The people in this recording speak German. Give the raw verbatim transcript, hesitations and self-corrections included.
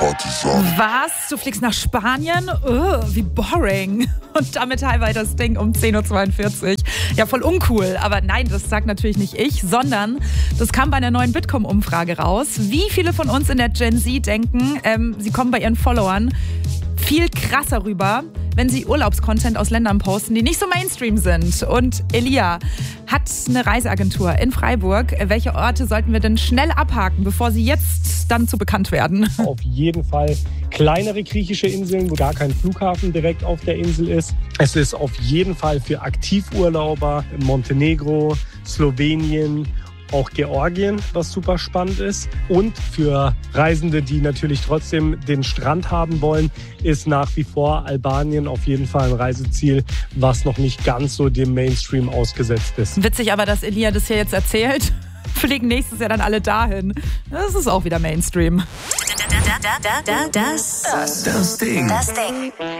Partisan. Was? Du fliegst nach Spanien? Ugh, wie boring. Und damit Highway das Ding um zehn Uhr zweiundvierzig. Ja, voll uncool. Aber nein, das sagt natürlich nicht ich, sondern das kam bei einer neuen Bitkom-Umfrage raus. Wie viele von uns in der Gen Z denken, ähm, sie kommen bei ihren Followern viel krasser rüber, wenn sie Urlaubscontent aus Ländern posten, die nicht so Mainstream sind. Und Elia hat eine Reiseagentur in Freiburg. Welche Orte sollten wir denn schnell abhaken, bevor sie jetzt dann zu bekannt werden? Auf jeden Fall kleinere griechische Inseln, wo gar kein Flughafen direkt auf der Insel ist. Es ist auf jeden Fall für Aktivurlauber Montenegro, Slowenien, auch Georgien, was super spannend ist. Und für Reisende, die natürlich trotzdem den Strand haben wollen, ist nach wie vor Albanien auf jeden Fall ein Reiseziel, was noch nicht ganz so dem Mainstream ausgesetzt ist. Witzig aber, dass Elia das hier jetzt erzählt. Fliegen nächstes Jahr dann alle dahin. Das ist auch wieder Mainstream. Das, das, das, das, das Ding. Das Ding.